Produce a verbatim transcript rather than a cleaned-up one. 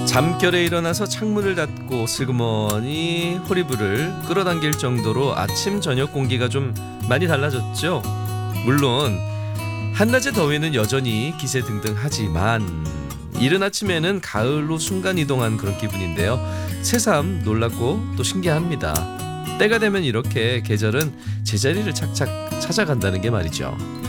잠결에 일어나서 창문을 닫고 슬그머니 호리불을 끌어당길 정도로 아침 저녁 공기가 좀 많이 달라졌죠. 물론 한낮의 더위는 여전히 기세등등하지만 이른 아침에는 가을로 순간이동한 그런 기분인데요. 새삼 놀랍고 또 신기합니다. 때가 되면 이렇게 계절은 제자리를 착착 찾아간다는 게 말이죠.